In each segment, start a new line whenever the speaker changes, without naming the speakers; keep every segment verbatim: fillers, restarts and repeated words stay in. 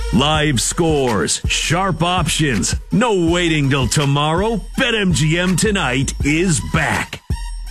Live scores, sharp options, no waiting till tomorrow. BetMGM Tonight is back.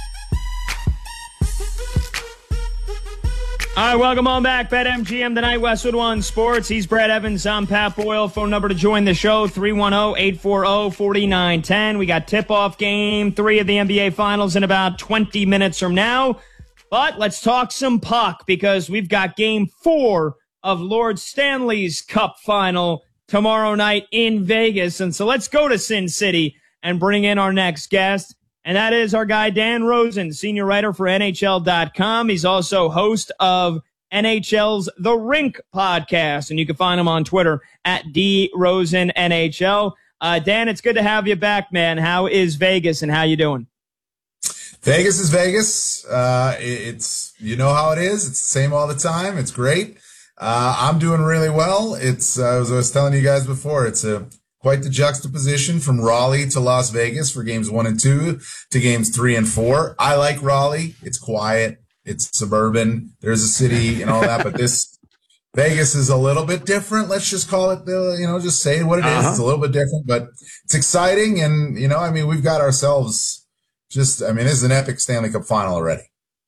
All right, welcome on back. BetMGM Tonight, Westwood One Sports. He's Brad Evans. I'm Pat Boyle. Phone number to join the show, three one zero, eight four zero, four nine one zero. We got tip-off game three of the N B A Finals in about twenty minutes from now. But let's talk some puck because we've got game four of Lord Stanley's Cup Final tomorrow night in Vegas. And so let's go to Sin City and bring in our next guest. And that is our guy, Dan Rosen, senior writer for N H L dot com. He's also host of N H L's The Rink podcast. And you can find him on Twitter at D Rosen N H L. Uh, Dan, it's good to have you back, man. How is Vegas and how you doing?
Vegas is Vegas. Uh, it's, you know how it is. It's the same all the time. It's great. Uh, I'm doing really well. It's, uh, as I was telling you guys before, it's a quite the juxtaposition from Raleigh to Las Vegas for games one and two to games three and four. I like Raleigh. It's quiet. It's suburban. There's a city and all that, but this Vegas is a little bit different. Let's just call it the, you know, just say what it uh-huh. is. It's a little bit different, but it's exciting. And, you know, I mean, we've got ourselves just, I mean, this is an epic Stanley Cup final already.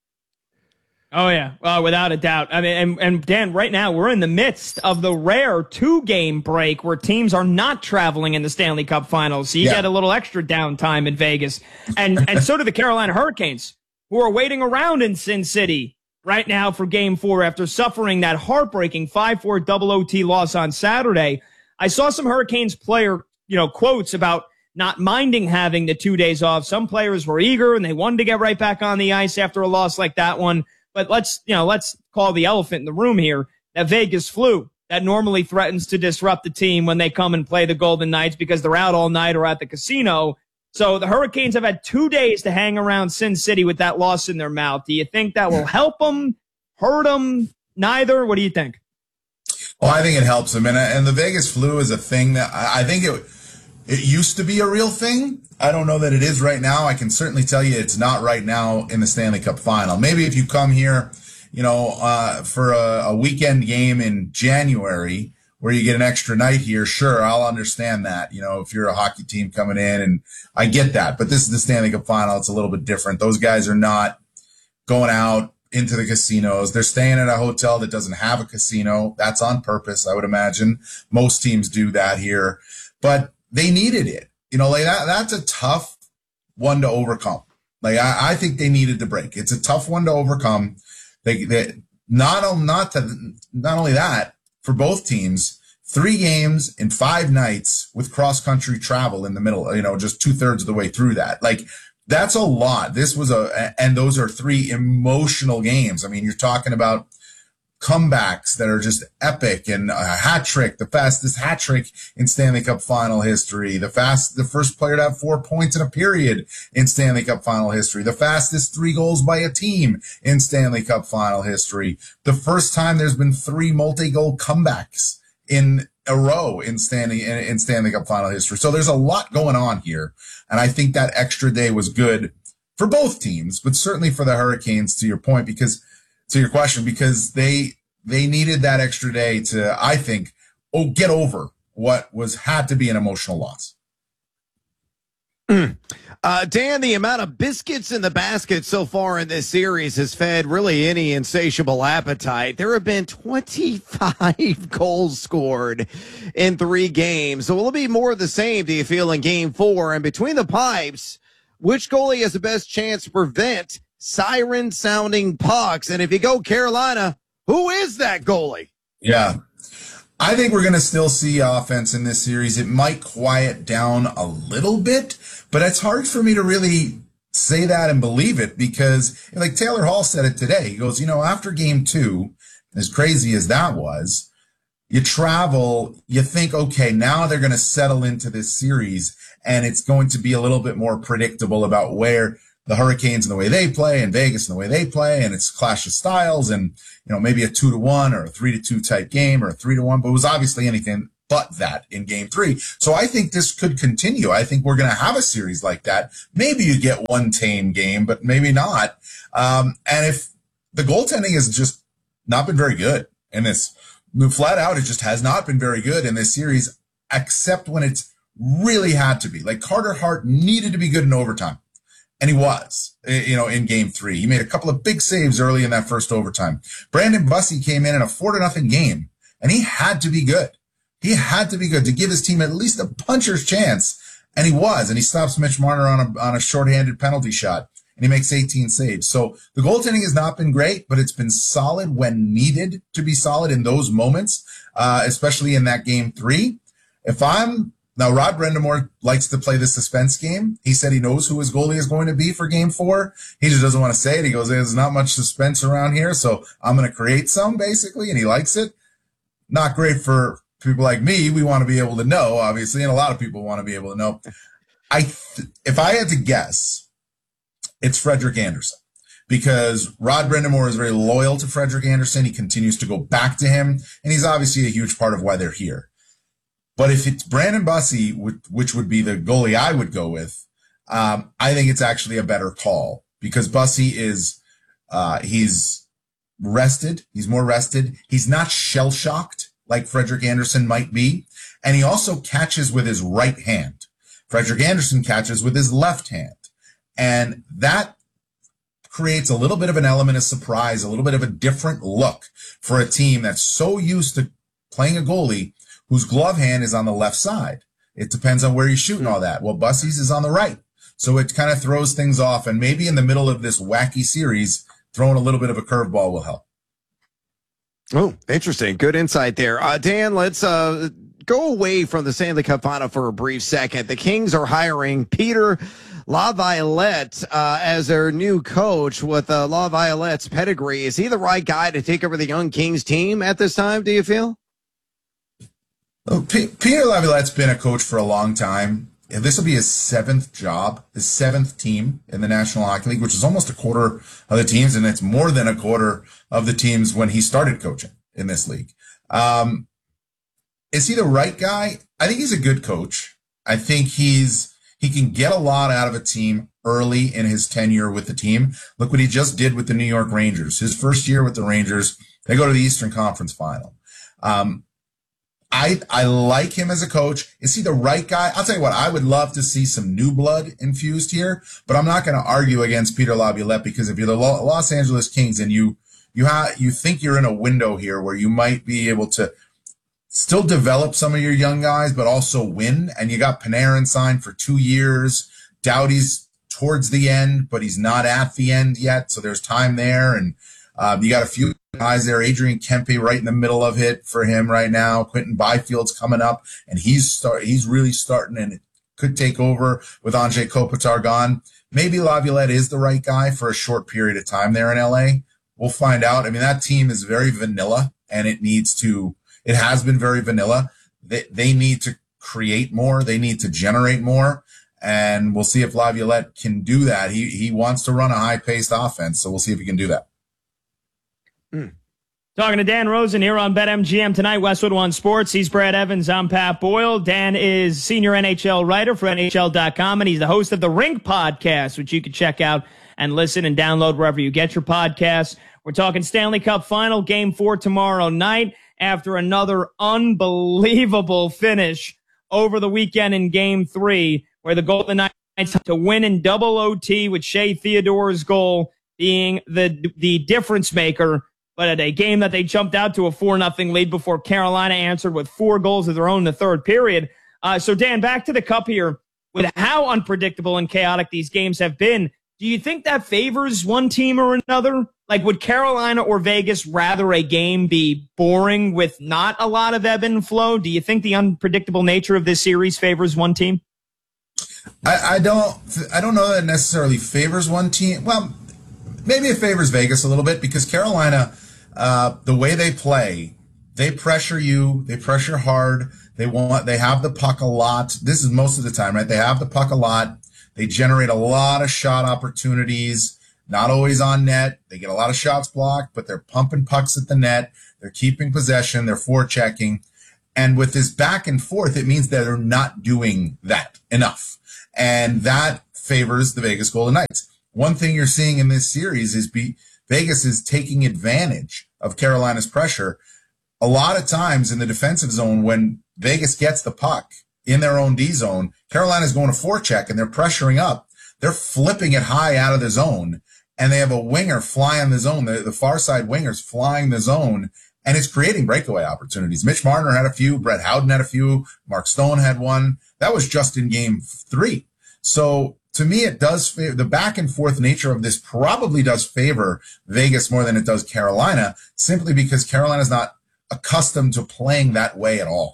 Oh, yeah. Well, without a doubt. I mean, and, and Dan, right now we're in the midst of the rare two-game break where teams are not traveling in the Stanley Cup Finals. So you yeah. get a little extra downtime in Vegas. And and so do the Carolina Hurricanes, who are waiting around in Sin City right now for game four after suffering that heartbreaking five four double O T loss on Saturday. I saw some Hurricanes player, you know, quotes about not minding having the two days off. Some players were eager and they wanted to get right back on the ice after a loss like that one. But let's, you know, let's call the elephant in the room here, that Vegas flu that normally threatens to disrupt the team when they come and play the Golden Knights because they're out all night or at the casino. So the Hurricanes have had two days to hang around Sin City with that loss in their mouth. Do you think that will help them, hurt them, neither? What do you think?
Well, I think it helps them. And, and the Vegas flu is a thing that I, I think it It used to be a real thing. I don't know that it is right now. I can certainly tell you it's not right now in the Stanley Cup final. Maybe if you come here, you know, uh, for a, a weekend game in January where you get an extra night here, sure, I'll understand that. You know, if you're a hockey team coming in, and I get that. But this is the Stanley Cup final. It's a little bit different. Those guys are not going out into the casinos. They're staying at a hotel that doesn't have a casino. That's on purpose, I would imagine. Most teams do that here. But they needed it. You know, like that, that's a tough one to overcome. Like I, I think they needed the break. It's a tough one to overcome. They, they not, not to, not only that, for both teams, three games in five nights with cross country travel in the middle, you know, just two thirds of the way through that. Like that's a lot. This was a, and those are three emotional games. I mean, you're talking about comebacks that are just epic, and a hat trick, the fastest hat trick in Stanley Cup final history, the fast, the first player to have four points in a period in Stanley Cup final history, the fastest three goals by a team in Stanley Cup final history, the first time there's been three multi-goal comebacks in a row in Stanley, in, in Stanley Cup final history. So there's a lot going on here, and I think that extra day was good for both teams, but certainly for the Hurricanes, to your point, because to your question, because they they needed that extra day to, I think, oh, get over what was had to be an emotional loss.
Mm. Uh, Dan, the amount of biscuits in the basket so far in this series has fed really any insatiable appetite. There have been twenty-five goals scored in three games. So will it be more of the same, do you feel, in game four? And between the pipes, which goalie has the best chance to prevent siren-sounding pucks? And if you go Carolina, who is that goalie?
Yeah. I think we're going to still see offense in this series. It might quiet down a little bit, but it's hard for me to really say that and believe it because, like Taylor Hall said it today, he goes, you know, after game two, as crazy as that was, you travel, you think, okay, now they're going to settle into this series and it's going to be a little bit more predictable about where the Hurricanes and the way they play and Vegas and the way they play, and it's clash of styles and, you know, maybe a two to one or a three to two type game or a three to one, but it was obviously anything but that in game three. So I think this could continue. I think we're going to have a series like that. Maybe you get one tame game, but maybe not. Um, and if the goaltending has just not been very good in this, flat out, it just has not been very good in this series, except when it's really had to be. Like Carter Hart needed to be good in overtime. And he was, you know, in game three. He made a couple of big saves early in that first overtime. Brandon Bussey came in in a four to nothing game, and he had to be good. He had to be good to give his team at least a puncher's chance. And he was, and he stops Mitch Marner on a, on a shorthanded penalty shot, and he makes eighteen saves. So the goaltending has not been great, but it's been solid when needed to be solid in those moments, uh, especially in that game three. If I'm, Now, Rod Brind'Amour likes to play the suspense game. He said he knows who his goalie is going to be for game four. He just doesn't want to say it. He goes, there's not much suspense around here, so I'm going to create some, basically, and he likes it. Not great for people like me. We want to be able to know, obviously, and a lot of people want to be able to know. I, th- If I had to guess, it's Frederik Andersen, because Rod Brind'Amour is very loyal to Frederik Andersen. He continues to go back to him, and he's obviously a huge part of why they're here. But if it's Brandon Bussey, which would be the goalie I would go with, um, I think it's actually a better call, because Bussey is, uh, he's rested. He's more rested. He's not shell-shocked like Frederik Andersen might be. And he also catches with his right hand. Frederik Andersen catches with his left hand. And that creates a little bit of an element of surprise, a little bit of a different look for a team that's so used to playing a goalie whose glove hand is on the left side. It depends on where you shoot and all that. Well, Bussey's is on the right. So it kind of throws things off. And maybe in the middle of this wacky series, throwing a little bit of a curveball will help.
Oh, interesting. Good insight there. Uh, Dan, let's uh, go away from the Stanley Cup final for a brief second. The Kings are hiring Peter LaViolette uh, as their new coach. With uh, LaViolette's pedigree, is he the right guy to take over the young Kings team at this time, do you feel?
Oh, P- Peter Laviolette's been a coach for a long time. This will be his seventh job, his seventh team in the National Hockey League, which is almost a quarter of the teams, and it's more than a quarter of the teams when he started coaching in this league. Um, is he the right guy? I think he's a good coach. I think he's he can get a lot out of a team early in his tenure with the team. Look what he just did with the New York Rangers. His first year with the Rangers, they go to the Eastern Conference Final. Um, I I like him as a coach. Is he the right guy? I'll tell you what, I would love to see some new blood infused here, but I'm not going to argue against Peter Laviolette, because if you're the Los Angeles Kings and you you have you think you're in a window here where you might be able to still develop some of your young guys, but also win, and you got Panarin signed for two years, Doughty's towards the end, but he's not at the end yet, so there's time there, and um, you got a few guys there. Adrian Kempe right in the middle of it for him right now. Quentin Byfield's coming up, and he's start he's really starting, and it could take over with Anze Kopitar gone. Maybe Laviolette is the right guy for a short period of time there in L A. We'll find out. I mean, that team is very vanilla, and it needs to. It has been very vanilla. They they need to create more. They need to generate more, and we'll see if Laviolette can do that. He he wants to run a high paced offense, so we'll see if he can do that.
Mm. Talking to Dan Rosen here on BetMGM tonight, Westwood One Sports. He's Brad Evans. I'm Pat Boyle. Dan is senior N H L writer for N H L dot com, and he's the host of the Rink Podcast, which you can check out and listen and download wherever you get your podcasts. We're talking Stanley Cup Final, Game four tomorrow night, after another unbelievable finish over the weekend in Game three, where the Golden Knights to win in double O T, with Shea Theodore's goal being the the difference maker. But at a game that they jumped out to a four nothing lead before Carolina answered with four goals of their own in the third period. Uh, so, Dan, back to the Cup here. With how unpredictable and chaotic these games have been, do you think that favors one team or another? Like, would Carolina or Vegas rather a game be boring with not a lot of ebb and flow? Do you think the unpredictable nature of this series favors one team?
I, I don't. I don't know that it necessarily favors one team. Well, maybe it favors Vegas a little bit, because Carolina, uh, the way they play, they pressure you, they pressure hard, they want, they have the puck a lot. This is most of the time, right? They have the puck a lot. They generate a lot of shot opportunities, not always on net. They get a lot of shots blocked, but they're pumping pucks at the net. They're keeping possession. They're forechecking. And with this back and forth, it means that they're not doing that enough. And that favors the Vegas Golden Knights. One thing you're seeing in this series is be, Vegas is taking advantage of Carolina's pressure. a lot of times in the defensive zone, when Vegas gets the puck in their own D zone, Carolina's going to forecheck and they're pressuring up. They're flipping it high out of the zone, and they have a winger flying the zone. The, the far side winger's flying the zone, and it's creating breakaway opportunities. Mitch Marner had a few. Brett Howden had a few. Mark Stone had one. That was just in game three. So to me, it does favor the back and forth nature of this probably does favor Vegas more than it does Carolina, simply because Carolina's not accustomed to playing that way at all.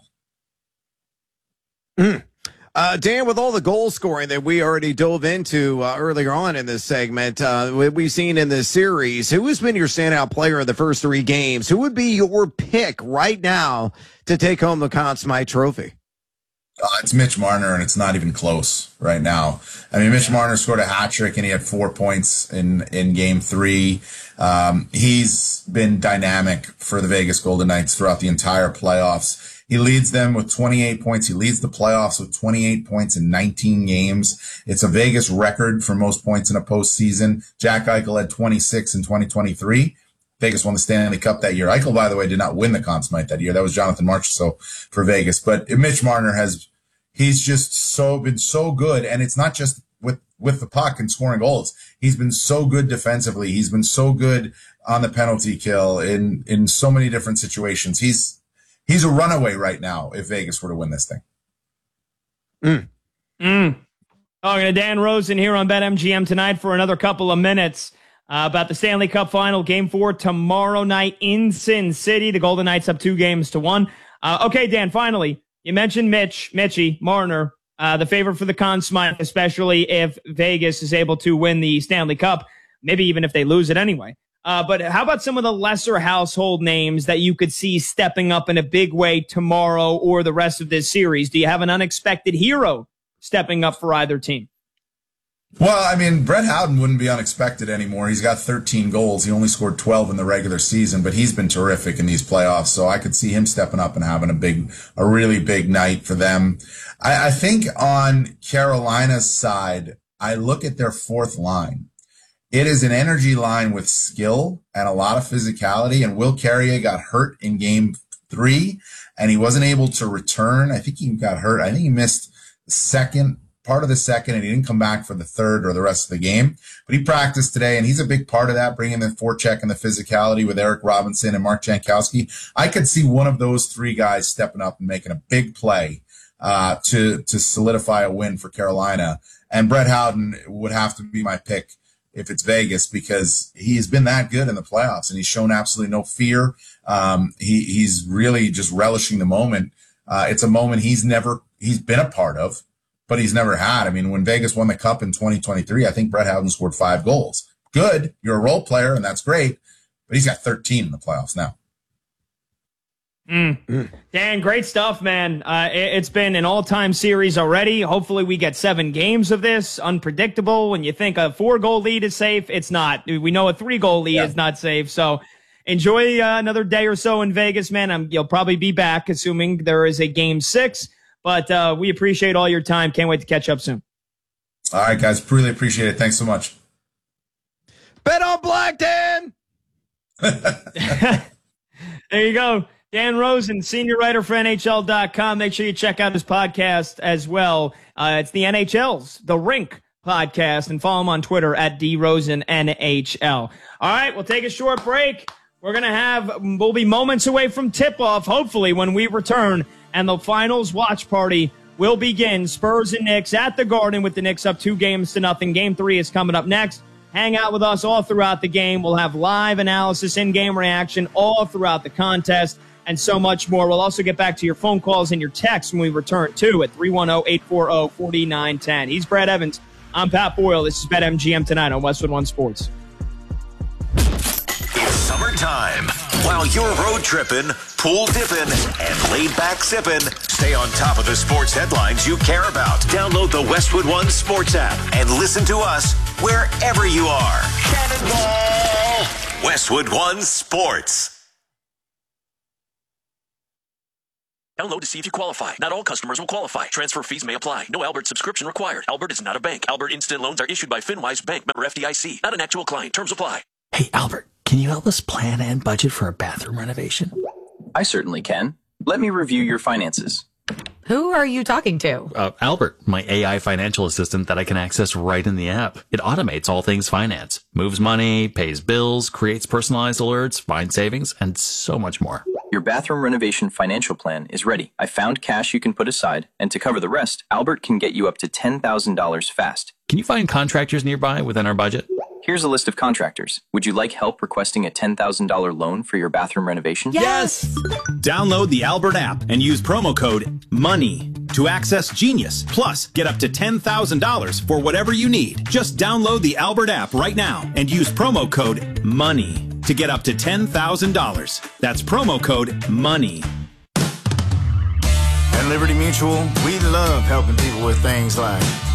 Mm. Uh, Dan, with all the goal scoring that we already dove into uh, earlier on in this segment, uh, we've seen in this series, who has been your standout player in the first three games? Who would be your pick right now to take home the Conn Smythe Trophy?
Uh, it's Mitch Marner, and it's not even close right now. I mean, Mitch Marner scored a hat trick, and he had four points in, in game three. Um, he's been dynamic for the Vegas Golden Knights throughout the entire playoffs. He leads them with twenty-eight points. He leads the playoffs with twenty-eight points in nineteen games. It's a Vegas record for most points in a postseason. Jack Eichel had twenty-six in twenty twenty-three. Vegas won the Stanley Cup that year. Eichel, by the way, did not win the Conn Smythe that year. That was Jonathan Marchessault for Vegas. But Mitch Marner has, he's just so been so good. And it's not just with, with the puck and scoring goals. He's been so good defensively. He's been so good on the penalty kill in, in so many different situations. He's, he's a runaway right now if Vegas were to win this thing.
Mm. Mm. Talking to Dan Rosen here on BetMGM tonight for another couple of minutes. Uh, about the Stanley Cup Final, Game Four tomorrow night in Sin City. The Golden Knights up two games to one. Uh, okay, Dan. Finally, you mentioned Mitch, Mitchie Marner, uh, the favorite for the Conn Smythe, especially if Vegas is able to win the Stanley Cup. Maybe even if they lose it anyway. Uh, but how about some of the lesser household names that you could see stepping up in a big way tomorrow or the rest of this series? Do you have an unexpected hero stepping up for either team?
Well, I mean, Brett Howden wouldn't be unexpected anymore. He's got thirteen goals. He only scored twelve in the regular season, but he's been terrific in these playoffs. So I could see him stepping up and having a big, a really big night for them. I, I think on Carolina's side, I look at their fourth line. It is an energy line with skill and a lot of physicality. And Will Carrier got hurt in game three, and he wasn't able to return. I think he got hurt. I think he missed the second part of the second, and he didn't come back for the third or the rest of the game. But he practiced today, and he's a big part of that, bringing the forecheck and the physicality with Eric Robinson and Mark Jankowski. I could see one of those three guys stepping up and making a big play uh, to to solidify a win for Carolina. And Brett Howden would have to be my pick if it's Vegas, because he's been that good in the playoffs, and he's shown absolutely no fear. Um, he he's really just relishing the moment. Uh, it's a moment he's never he's been a part of, but he's never had. I mean, when Vegas won the Cup in twenty twenty-three, I think Brett Howden scored five goals. Good. You're a role player, and that's great, but he's got thirteen in the playoffs now.
Mm. Mm. Dan, great stuff, man. Uh, it, it's been an all-time series already. Hopefully we get seven games of this. Unpredictable. When you think a four-goal lead is safe, it's not. We know a three-goal lead yeah. is not safe. So enjoy uh, another day or so in Vegas, man. I'm, you'll probably be back, assuming there is a game six. But uh, we appreciate all your time. Can't wait to catch up soon.
All right, guys. Really appreciate it. Thanks so much.
Bet on Black, Dan.
There you go. Dan Rosen, senior writer for N H L dot com. Make sure you check out his podcast as well. Uh, it's the N H L's The Rink podcast, and follow him on Twitter at D Rosen N H L. All right, we'll take a short break. We're going to have, we'll be moments away from tip-off, hopefully, when we return, and the finals watch party will begin. Spurs and Knicks at the Garden, with the Knicks up two games to nothing. Game three is coming up next. Hang out with us all throughout the game. We'll have live analysis, in-game reaction all throughout the contest, and so much more. We'll also get back to your phone calls and your texts when we return, too, at three one zero, eight four zero, four nine one zero. He's Brad Evans. I'm Pat Boyle. This is BetMGM tonight on Westwood One Sports.
It's summertime. While you're road tripping, pool dipping, and laid back sipping, stay on top of the sports headlines you care about. Download the Westwood One Sports app and listen to us wherever you are. Cannonball! Westwood One Sports.
Download to see if you qualify. Not all customers will qualify. Transfer fees may apply. No Albert subscription required. Albert is not a bank. Albert Instant Loans are issued by FinWise Bank, member F D I C. Not an actual client. Terms apply.
Hey, Albert, can you help us plan and budget for a bathroom renovation? I certainly can. Let me review your finances.
Who are you talking to?
Uh, Albert, my A I financial assistant that I can access right in the app. It automates all things finance, moves money, pays bills, creates personalized alerts, finds savings, and so much more.
Your bathroom renovation financial plan is ready. I found cash you can put aside, and to cover the rest, Albert can get you up to ten thousand dollars fast.
Can you find contractors nearby within our budget?
Here's a list of contractors. Would you like help requesting a ten thousand dollars loan for your bathroom renovation?
Yes!
Download the Albert app and use promo code MONEY to access Genius. Plus, get up to ten thousand dollars for whatever you need. Just download the Albert app right now and use promo code MONEY to get up to ten thousand dollars. That's promo code MONEY.
At Liberty Mutual, we love helping people with things like